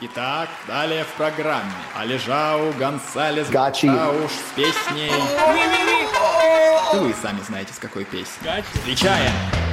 Итак, далее в программе Алежау Гонсалес Гачи. Гауш с песней... Вы сами знаете, с какой песней. Встречаем!